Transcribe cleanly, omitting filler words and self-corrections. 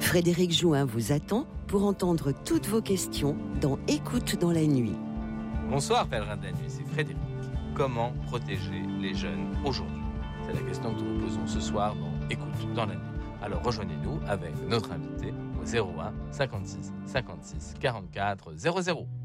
Frédéric Jouin vous attend pour entendre toutes vos questions dans Écoute dans la nuit. Bonsoir pèlerin de la nuit, c'est Frédéric. Comment protéger les jeunes aujourd'hui? C'est la question que nous vous posons ce soir dans Écoute dans la nuit. Alors rejoignez-nous avec notre invité au 01 56 56 44 00.